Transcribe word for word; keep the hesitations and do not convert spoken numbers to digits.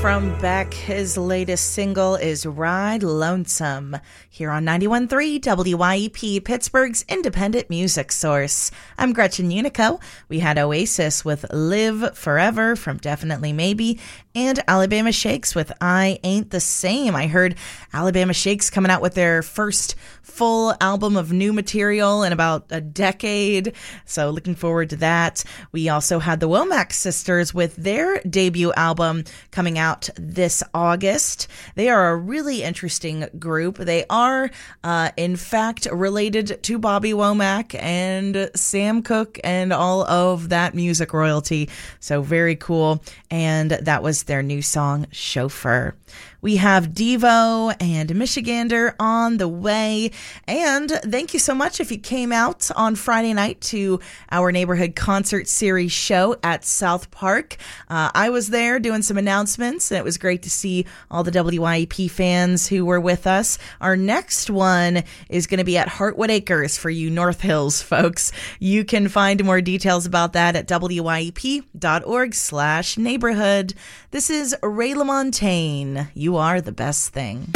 from Beck. His latest single is Ride Lonesome, here on ninety-one point three W Y E P, Pittsburgh's independent music source. I'm Gretchen Unico. We had Oasis with Live Forever from Definitely Maybe, and Alabama Shakes with I Ain't the Same. I heard Alabama Shakes coming out with their first full album of new material in about a decade, so looking forward to that. We also had the Womack Sisters with their debut album coming out this August. They are a really interesting group. They are, uh, in fact, related to Bobby Womack and Sam Cooke and all of that music royalty, so very cool. And that was their new song, Chauffeur. We have Devo and Michigander on the way. And thank you so much if you came out on Friday night to our neighborhood concert series show at South Park. Uh, I was there doing some announcements, and it was great to see all the W Y E P fans who were with us. Our next one is going to be at Heartwood Acres for you North Hills folks. You can find more details about that at W Y E P dot org slash neighborhood. This is Ray LaMontagne. You are the best thing.